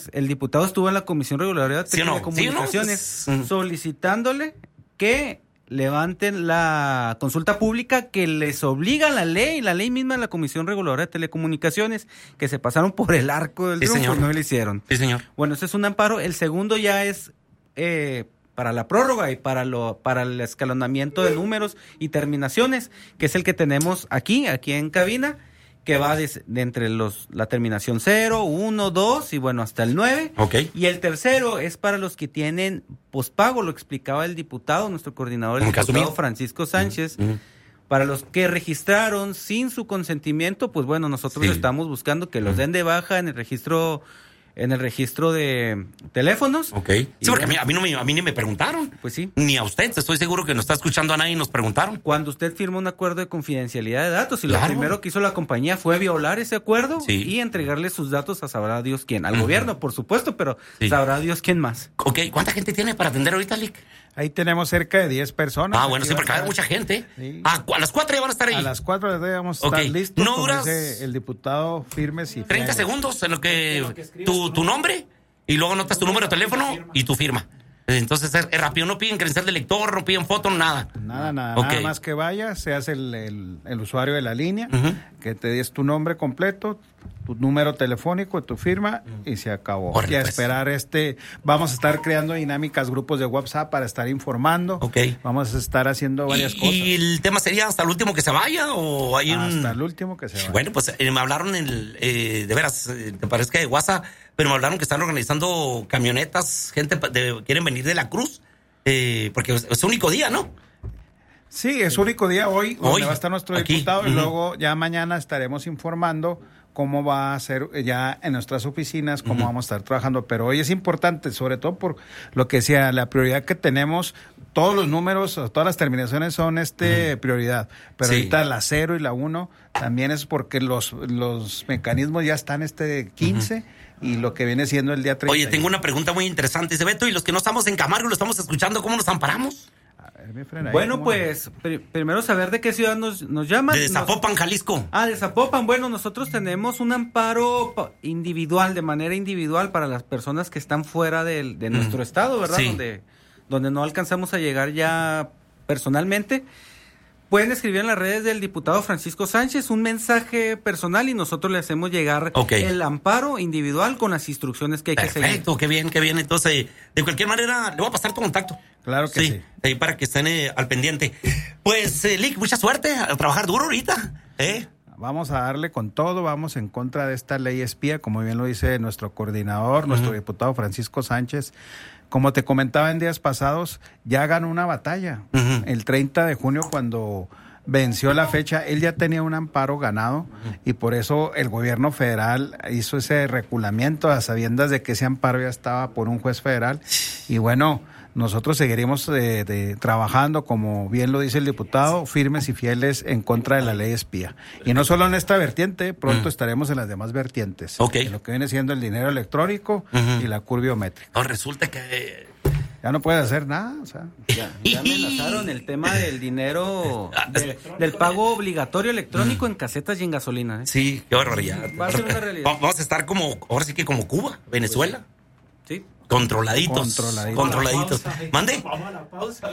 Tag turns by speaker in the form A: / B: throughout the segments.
A: viernes el diputado estuvo en la Comisión Reguladora de Telecomunicaciones solicitándole que levanten la consulta pública que les obliga la ley misma de la Comisión Reguladora de Telecomunicaciones, que se pasaron por el arco del triunfo y no lo hicieron.
B: Sí, señor.
A: Bueno, ese es un amparo. El segundo ya es para la prórroga y para el escalonamiento de números y terminaciones, que es el que tenemos aquí en cabina, que va de entre la terminación 0, 1, 2 y bueno, hasta el 9.
B: Okay.
A: Y el tercero es para los que tienen pospago, lo explicaba el diputado, nuestro coordinador, el diputado Francisco Sánchez. Para los que registraron sin su consentimiento, pues bueno, nosotros estamos buscando que los den de baja en el registro de teléfonos.
B: Ok. Sí, porque a mí ni me preguntaron.
A: Pues sí.
B: Ni a usted. Estoy seguro que no está escuchando a nadie y nos preguntaron.
A: Cuando usted firma un acuerdo de confidencialidad de datos y lo primero que hizo la compañía fue violar ese acuerdo y entregarle sus datos a sabrá Dios quién. Al gobierno, por supuesto, pero sabrá Dios quién más.
B: Ok. ¿Cuánta gente tiene para atender ahorita, Lick?
C: Ahí tenemos cerca de 10 personas.
B: Ah, bueno, sí, porque hay mucha gente. Sí. A las 4 ya van a estar ahí.
C: A las 4 ya vamos a estar listos.
B: No duras.
C: El diputado firmes y
B: 30 segundos en lo que tu nombre y luego anotas tu número de teléfono y tu firma. Entonces es rápido, no piden credencial de lector, no piden foto, nada.
C: Nada más que vayas, seas el usuario de la línea, que te des tu nombre completo, tu número telefónico, tu firma y se acabó. Y a esperar vamos a estar creando dinámicas, grupos de WhatsApp para estar informando. Vamos a estar haciendo varias cosas.
B: ¿Y el tema sería hasta el último que se vaya o hay
C: hasta el último que se vaya?
B: Bueno, pues me hablaron de veras, te parece que de WhatsApp, pero me hablaron que están organizando camionetas, gente quieren venir de la Cruz, porque es su único día, ¿no?
C: Sí, es su único día hoy donde va a estar nuestro diputado y luego ya mañana estaremos informando cómo va a ser ya en nuestras oficinas, cómo vamos a estar trabajando. Pero hoy es importante, sobre todo por lo que decía, la prioridad que tenemos, todos los números, todas las terminaciones son prioridad. Pero ahorita la 0 y la 1 también es porque los mecanismos ya están 15 y lo que viene siendo el día 30.
B: Oye, tengo una pregunta muy interesante, dice Beto, y los que no estamos en Camargo lo estamos escuchando, ¿cómo nos amparamos?
A: Bueno, pues primero saber de qué ciudad nos llaman.
B: De Zapopan, Jalisco.
A: De Zapopan. Bueno, nosotros tenemos un amparo individual, de manera individual, para las personas que están fuera de nuestro estado, ¿verdad?
B: Sí.
A: Donde no alcanzamos a llegar ya personalmente. Pueden escribir en las redes del diputado Francisco Sánchez un mensaje personal y nosotros le hacemos llegar el amparo individual con las instrucciones que hay que seguir.
B: Perfecto, qué bien. Entonces, de cualquier manera, le voy a pasar tu contacto.
C: Claro que sí.
B: Ahí para que estén al pendiente. Pues, Lick, mucha suerte a trabajar duro ahorita.
C: Vamos a darle con todo, vamos en contra de esta ley espía, como bien lo dice nuestro coordinador, nuestro diputado Francisco Sánchez. Como te comentaba en días pasados, ya ganó una batalla. El 30 de junio, cuando venció la fecha, él ya tenía un amparo ganado y por eso el gobierno federal hizo ese reculamiento a sabiendas de que ese amparo ya estaba por un juez federal. Y bueno, nosotros seguiremos trabajando, como bien lo dice el diputado, firmes y fieles en contra de la ley espía. Y no solo en esta vertiente, pronto estaremos en las demás vertientes. En lo que viene siendo el dinero electrónico y la curva biométrica.
B: No, resulta que
C: ya no puede hacer nada, o sea.
A: Ya amenazaron el tema del dinero, del pago obligatorio electrónico en casetas y en gasolina.
B: Sí, qué barbaridad.
A: Va a ser una realidad.
B: Vamos a estar ahora sí que como Cuba, Venezuela.
A: Sí.
B: Controladitos. ¿Mande?
A: Vamos a la pausa.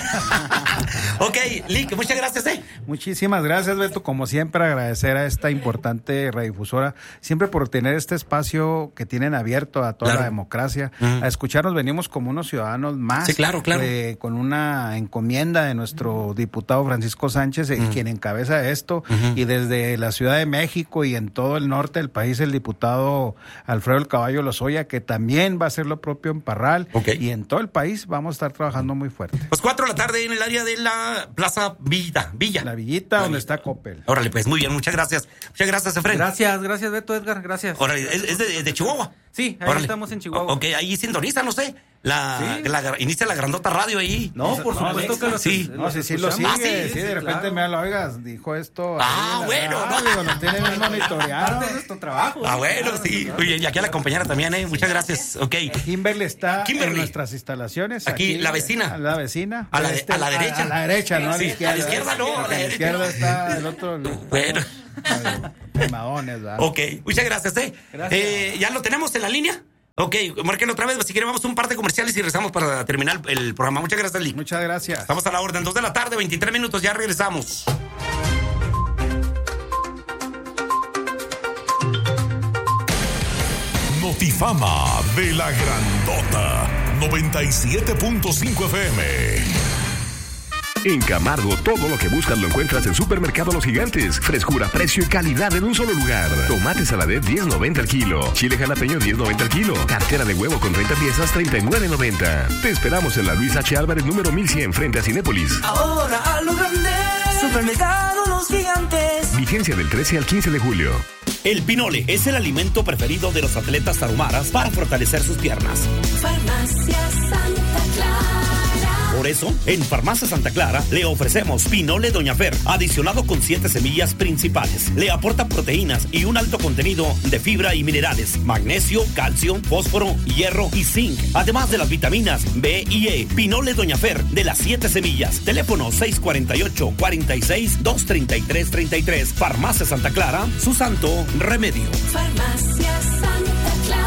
B: Ok, Lick, muchas gracias.
C: Muchísimas gracias, Beto. Como siempre, agradecer a esta importante radiodifusora, siempre por tener este espacio que tienen abierto a toda la democracia. A escucharnos venimos como unos ciudadanos más.
B: Sí, claro.
C: Con una encomienda de nuestro diputado Francisco Sánchez, quien encabeza esto, y desde la Ciudad de México y en todo el norte del país, el diputado Alfredo El Caballo Lozoya, que también va a hacer lo propio en Parral, y en todo el país vamos a estar trabajando muy fuerte.
B: Pues 4 de la tarde en el área de la Plaza Villa.
C: La Villita, donde está Coppel.
B: Órale, pues muy bien, muchas gracias. Muchas gracias, Efraín.
A: Gracias, Beto, Edgar, gracias.
B: Órale, ¿es de Chihuahua?
A: Sí, ahí estamos en Chihuahua.
B: Ok, ahí sintoniza, no sé. Inicia la grandota radio ahí.
A: No, por supuesto que lo
C: sí. No, sí lo sigue. Sí, de repente me habla, oigas, dijo esto.
B: Bueno.
C: Nos tienen bien monitoreado.
A: Es nuestro trabajo.
B: Bueno, sí. Muy bien, y aquí a la compañera también, Muchas gracias. Ok.
C: Kimberly está en nuestras instalaciones.
B: Aquí, la vecina.
C: La vecina.
B: A la derecha.
C: A la derecha, no a la izquierda.
B: A la izquierda no.
C: A la izquierda está el otro.
B: Bueno.
C: Madones, ¿verdad?
B: Ok, muchas gracias.
A: Gracias.
B: ¿Ya lo tenemos en la línea? Ok, marquen otra vez, si quieren vamos a un par de comerciales y regresamos para terminar el programa. Muchas gracias, Lee.
C: Muchas gracias.
B: Estamos a la orden, 2 de la tarde, 23 minutos, ya regresamos.
D: Notifama de la Grandota 97.5 FM. En Camargo, todo lo que buscas lo encuentras en Supermercado Los Gigantes. Frescura, precio y calidad en un solo lugar. Tomate saladet, 10.90 al kilo. Chile jalapeño, 10.90 al kilo. Cartera de huevo con 30 piezas, 39.90. Te esperamos en la Luis H. Álvarez, número 1100, frente a Cinépolis.
E: Ahora a lo grande, Supermercado Los Gigantes.
D: Vigencia del 13 al 15 de julio.
F: El pinole es el alimento preferido de los atletas tarumaras para fortalecer sus piernas.
E: Farmacia Santa Clara.
F: Por eso, en Farmacia Santa Clara le ofrecemos Pinole Doña Fer, adicionado con 7 semillas principales. Le aporta proteínas y un alto contenido de fibra y minerales, magnesio, calcio, fósforo, hierro y zinc, además de las vitaminas B y E. Pinole Doña Fer, de las 7 semillas. Teléfono 648-46-233-33. Farmacia Santa Clara, su santo remedio.
E: Farmacia Santa Clara.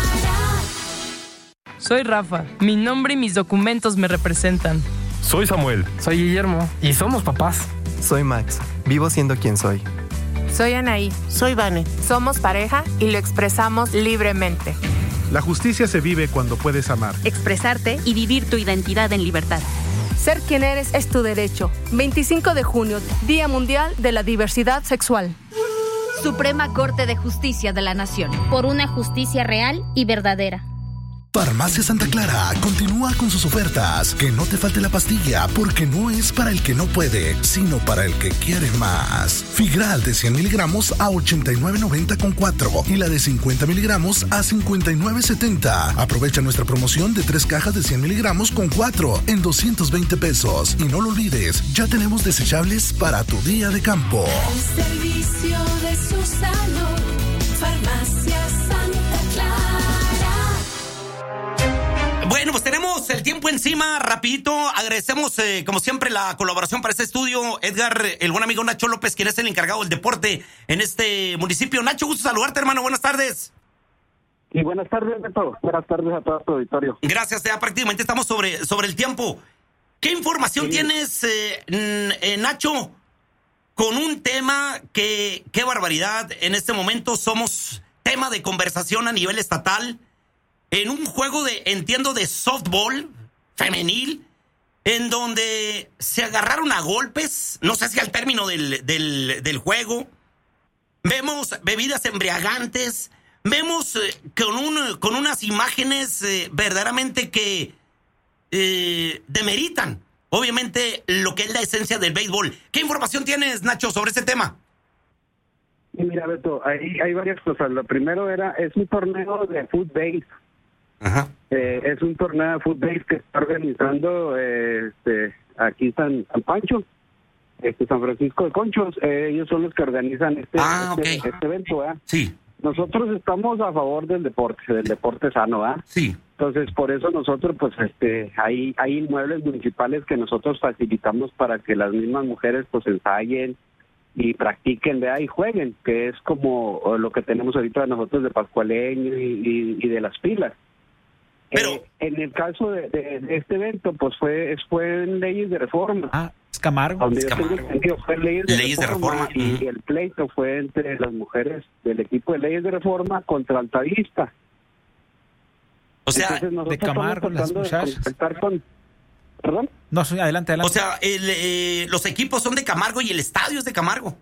G: Soy Rafa. Mi nombre y mis documentos me representan.
H: Soy Samuel.
I: Soy Guillermo.
H: Y somos papás.
I: Soy Max. Vivo siendo quien soy.
J: Soy Anaí.
K: Soy Vane.
J: Somos pareja y lo expresamos libremente.
L: La justicia se vive cuando puedes amar,
M: expresarte y vivir tu identidad en libertad.
N: Ser quien eres es tu derecho. 25 de junio, Día Mundial de la Diversidad Sexual.
M: Suprema Corte de Justicia de la Nación.
O: Por una justicia real y verdadera.
P: Farmacia Santa Clara continúa con sus ofertas. Que no te falte la pastilla, porque no es para el que no puede, sino para el que quiere más. Figral de 100 miligramos a 89.90 con 4 y la de 50 miligramos a 59.70. Aprovecha nuestra promoción de 3 cajas de 100 miligramos con 4 en 220 pesos. Y no lo olvides, ya tenemos desechables para tu día de campo.
E: El servicio de Susano, Farmacia Santa Clara.
B: Bueno, pues tenemos el tiempo encima, rapidito. Agradecemos, como siempre, la colaboración para este estudio. Edgar, el buen amigo Nacho López, quien es el encargado del deporte en este municipio. Nacho, gusto saludarte, hermano. Buenas tardes.
Q: Y buenas tardes, Beto. Buenas tardes a todo tu auditorio.
B: Gracias, ya prácticamente estamos sobre el tiempo. ¿Qué información tienes, Nacho, con un tema que, qué barbaridad, en este momento somos tema de conversación a nivel estatal? En un juego de softball femenil, en donde se agarraron a golpes, no sé si al término del juego. Vemos bebidas embriagantes, vemos con unas imágenes verdaderamente que demeritan, obviamente, lo que es la esencia del béisbol. ¿Qué información tienes, Nacho, sobre este tema?
Q: Y mira, Beto, hay varias cosas. Lo primero es un torneo de footbase.
B: Ajá.
Q: Es un torneo de fútbol que está organizando aquí San Pancho, San Francisco de Conchos. Ellos son los que organizan este evento, ¿verdad?
B: Sí.
Q: Nosotros estamos a favor del deporte sano, ¿verdad?
B: Sí.
Q: Entonces, por eso nosotros, pues, hay inmuebles municipales que nosotros facilitamos para que las mismas mujeres, pues, ensayen y practiquen, ¿verdad? Y jueguen, que es como lo que tenemos ahorita nosotros de Pascualeño y de las Pilas.
B: Pero
Q: en el caso de este evento, pues fue en leyes de reforma.
C: Es Camargo.
Q: Donde yo tengo entendido fue leyes de reforma. Y el pleito fue entre las mujeres del equipo de leyes de reforma contra Altavista.
B: O sea,
C: de Camargo, las muchachas.
Q: ¿Perdón?
C: No, adelante.
B: O sea, los equipos son de Camargo y el estadio es de Camargo.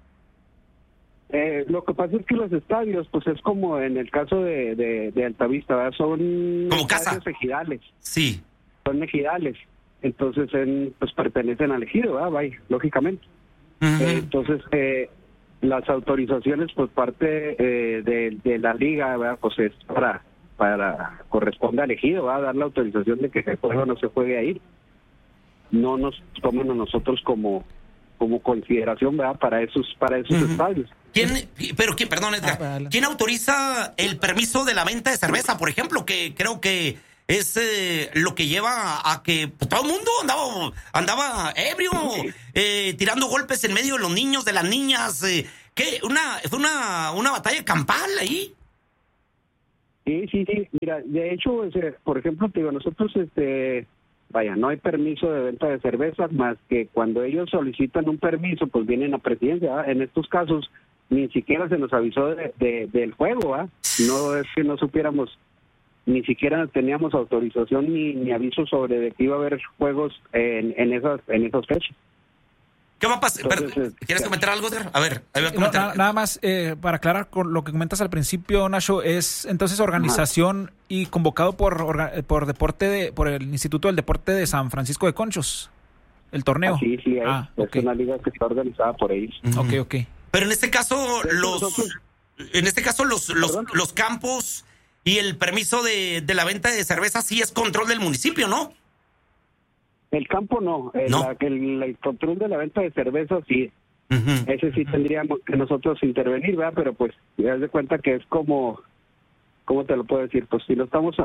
Q: Lo que pasa es que los estadios, pues es como en el caso de Altavista, ¿verdad? Son
B: como casa
Q: ejidales.
B: Sí.
Q: Son ejidales. Entonces, pues pertenecen al ejido, ¿verdad? Vaya, lógicamente.
B: Uh-huh.
Q: Entonces, las autorizaciones por parte de la liga, ¿verdad? Pues es para corresponde al ejido, ¿verdad? Dar la autorización de que se juegue o no se juegue ahí. No nos toman a nosotros como consideración, ¿verdad? Para esos estadios.
B: Perdón, Edgar, ¿quién autoriza el permiso de la venta de cerveza, por ejemplo? Que creo que es lo que lleva a que todo el mundo andaba ebrio, tirando golpes en medio de los niños, de las niñas. ¿Qué? ¿Fue una batalla campal ahí?
Q: Sí. Mira, de hecho, por ejemplo, te digo, nosotros, no hay permiso de venta de cervezas, más que cuando ellos solicitan un permiso, pues vienen a presidencia, ¿verdad? En estos casos, ni siquiera se nos avisó del juego, ¿verdad? No es que no supiéramos, ni siquiera teníamos autorización ni aviso sobre de que iba a haber juegos en esas fechas.
B: ¿Qué va a pasar? Entonces, ¿quieres comentar algo, Edgar? A ver, ahí voy a comentar.
K: Nada más, para aclarar con lo que comentas al principio, Nacho, es entonces organización y convocado por el Instituto del Deporte de San Francisco de Conchos, el torneo.
Q: Sí, es una liga que está organizada por ellos.
K: Ok.
B: Pero en este caso, los campos y el permiso de la venta de cerveza sí es control del municipio, ¿no?
Q: El campo no, el control de la venta de cerveza sí, ese sí tendríamos que nosotros intervenir, ¿verdad? Pero pues ya das de cuenta que es como, ¿cómo te lo puedo decir? Pues si no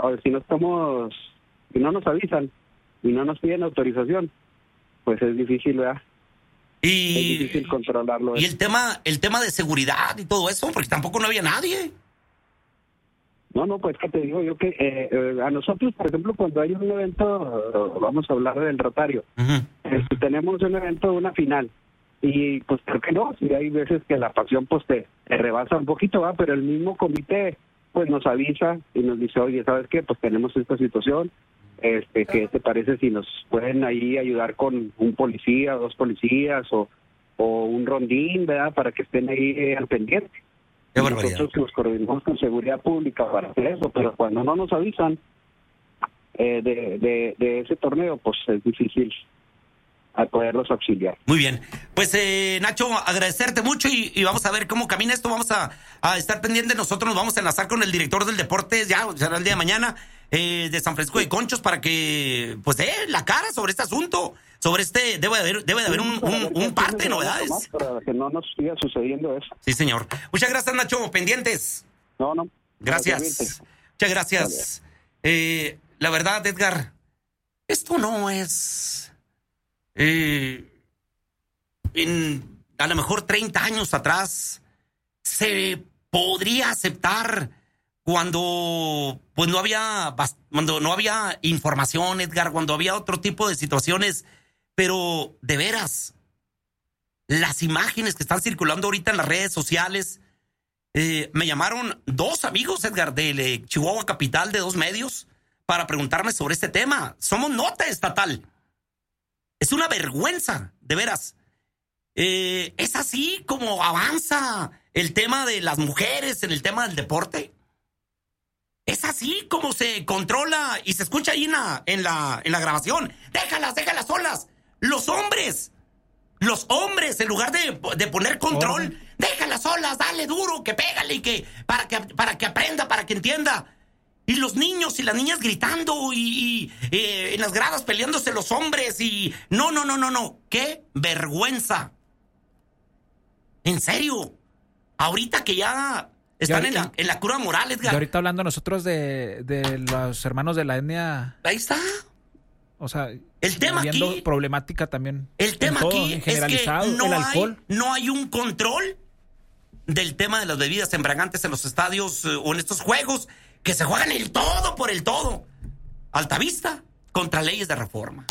Q: nos avisan y no nos piden autorización, pues es difícil, ¿verdad? Es difícil controlarlo.
B: Y el tema de seguridad y todo eso, porque tampoco no había nadie.
Q: No, pues que te digo yo que a nosotros, por ejemplo, cuando hay un evento, vamos a hablar del Rotario, tenemos un evento, una final, y pues creo que no, si hay veces que la pasión pues te rebasa un poquito, ¿va? Pero el mismo comité pues nos avisa y nos dice, oye, ¿sabes qué? Pues tenemos esta situación, ¿qué te parece si nos pueden ahí ayudar con un policía, 2 policías o un rondín, ¿verdad? Para que estén ahí al pendiente. Nosotros nos coordinamos con seguridad pública para hacer eso, pero cuando no nos avisan de ese torneo, pues es difícil a poderlos auxiliar.
B: Muy bien. Pues, Nacho, agradecerte mucho y vamos a ver cómo camina esto. Vamos a estar pendientes. Nosotros nos vamos a enlazar con el director del deporte, ya será el día de mañana, de San Francisco de Conchos, para que, pues, la cara sobre este asunto. Sobre debe de haber un parte de novedades.
Q: Para que no nos siga sucediendo eso.
B: Sí, señor. Muchas gracias, Nacho. Pendientes.
Q: No.
B: Gracias. Muchas gracias. La verdad, Edgar, esto no es... a lo mejor 30 años atrás se podría aceptar cuando no había información, Edgar, cuando había otro tipo de situaciones. Pero, de veras, las imágenes que están circulando ahorita en las redes sociales, me llamaron 2 amigos, Edgar, de Chihuahua Capital, de 2 medios, para preguntarme sobre este tema. Somos nota estatal. Es una vergüenza, de veras. ¿Es así como avanza el tema de las mujeres en el tema del deporte? ¿Es así como se controla y se escucha ahí en la grabación? Déjalas solas. Los hombres, en lugar de poner control, déjalas solas, dale duro, que pégale, y que para que aprenda, para que entienda. Y los niños y las niñas gritando y en las gradas peleándose los hombres y no. ¡Qué vergüenza! En serio, ahorita que ya están en la cura moral, Edgar.
K: Y ahorita hablando nosotros de los hermanos de la etnia.
B: Ahí está.
K: O sea,
B: el tema aquí,
K: problemática también.
B: El tema aquí es que
K: no
B: hay un control del tema de las bebidas embriagantes en los estadios o en estos juegos que se juegan el todo por el todo. Altavista contra leyes de reforma.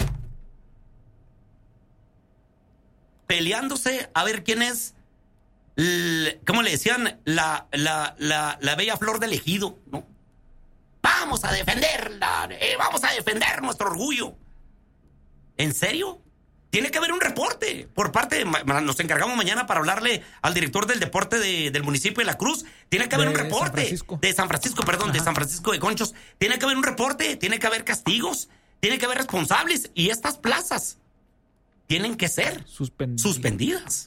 B: Peleándose a ver quién es, ¿cómo le decían? La bella flor del ejido, ¿no? Vamos a defenderla, vamos a defender nuestro orgullo. ¿En serio? Tiene que haber un reporte por parte de... Nos encargamos mañana para hablarle al director del deporte del municipio de La Cruz. Tiene que haber un reporte. De San Francisco de Conchos. Tiene que haber un reporte, tiene que haber castigos, tiene que haber responsables. Y estas plazas tienen que ser suspendidas.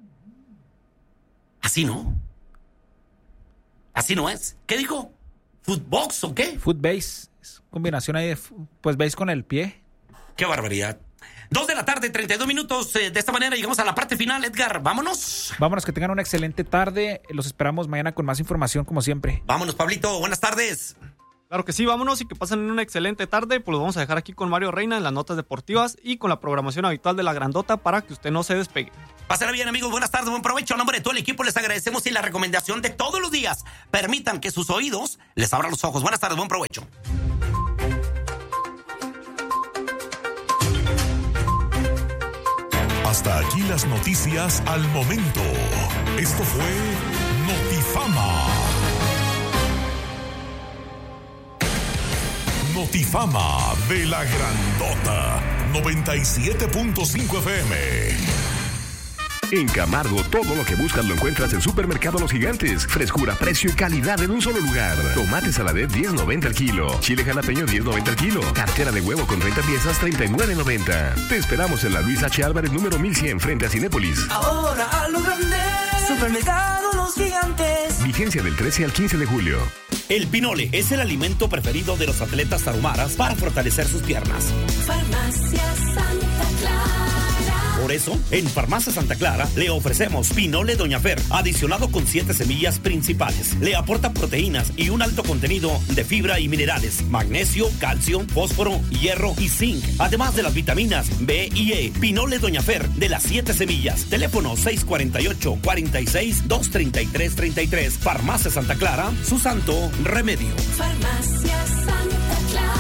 B: Así no. Así no es. ¿Qué dijo? ¿Footbox o qué?
K: Footbase. Es combinación ahí de... Pues base con el pie.
B: ¡Qué barbaridad! 2:32 p.m. De esta manera llegamos a la parte final, Edgar. Vámonos.
K: Vámonos, que tengan una excelente tarde. Los esperamos mañana con más información, como siempre.
B: Vámonos, Pablito. Buenas tardes.
R: Claro que sí, vámonos y que pasen una excelente tarde. Pues los vamos a dejar aquí con Mario Reina en las notas deportivas y con la programación habitual de La Grandota para que usted no se despegue.
B: Pásenla bien, amigos. Buenas tardes, buen provecho. A nombre de todo el equipo les agradecemos y la recomendación de todos los días. Permitan que sus oídos les abran los ojos. Buenas tardes, buen provecho.
D: Hasta aquí las noticias al momento. Esto fue Notifama. Notifama de La Grandota 97.5 FM.
F: En Camargo, todo lo que buscas lo encuentras en Supermercado Los Gigantes. Frescura, precio y calidad en un solo lugar. Tomate Saladet, $10.90 al kilo. Chile jalapeño, $10.90 al kilo. Cartera de huevo con 30 piezas, $39.90. Te esperamos en la Luis H. Álvarez, número 1100, frente a Cinépolis.
E: Ahora a lo grande, Supermercado Los Gigantes.
F: Vigencia del 13 al 15 de julio.
S: El pinole es el alimento preferido de los atletas tarumaras para fortalecer sus piernas.
E: Farmacia Santa Clara.
S: Por eso, en Farmacia Santa Clara le ofrecemos Pinole Doña Fer, adicionado con 7 semillas principales. Le aporta proteínas y un alto contenido de fibra y minerales, magnesio, calcio, fósforo, hierro y zinc, además de las vitaminas B y E. Pinole Doña Fer, de las 7 semillas. Teléfono 648-46-233-33. Farmacia Santa Clara, su santo remedio.
E: Farmacia Santa Clara.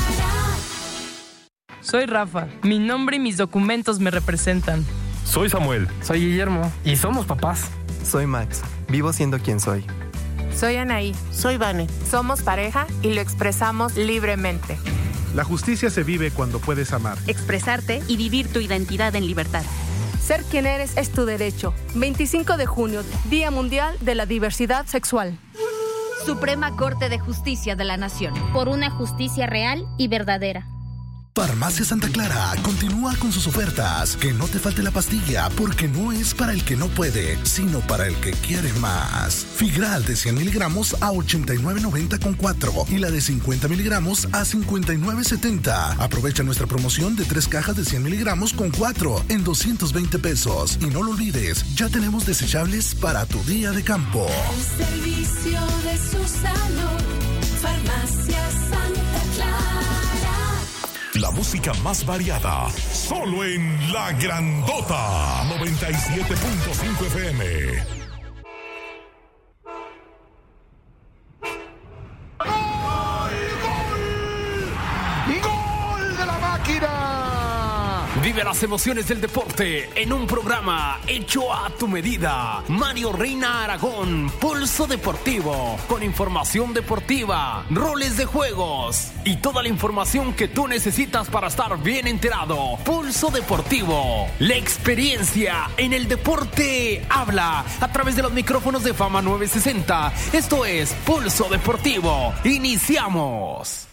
G: Soy Rafa. Mi nombre y mis documentos me representan.
H: Soy Samuel.
I: Soy Guillermo.
H: Y somos papás.
I: Soy Max. Vivo siendo quien soy.
J: Soy Anaí.
T: Soy Vane.
J: Somos pareja y lo expresamos libremente.
L: La justicia se vive cuando puedes amar.
M: Expresarte y vivir tu identidad en libertad.
N: Ser quien eres es tu derecho. 25 de junio, Día Mundial de la Diversidad Sexual.
M: Suprema Corte de Justicia de la Nación.
O: Por una justicia real y verdadera.
P: Farmacia Santa Clara continúa con sus ofertas. Que no te falte la pastilla, porque no es para el que no puede, sino para el que quiere más. Figral de 100 miligramos a $89.90 con 4 y la de 50 miligramos a $59.70. Aprovecha nuestra promoción de 3 cajas de 100 miligramos con 4 en $220. Y no lo olvides, ya tenemos desechables para tu día de campo.
E: El servicio de su salud. Farmacia Santa Clara.
D: La música más variada, solo en La Grandota 97.5 FM.
L: ¡Gol de la máquina!
F: Vive las emociones del deporte en un programa hecho a tu medida. Mario Reina Aragón, Pulso Deportivo, con información deportiva, roles de juegos y toda la información que tú necesitas para estar bien enterado. Pulso Deportivo, la experiencia en el deporte habla a través de los micrófonos de Fama 960. Esto es Pulso Deportivo. Iniciamos.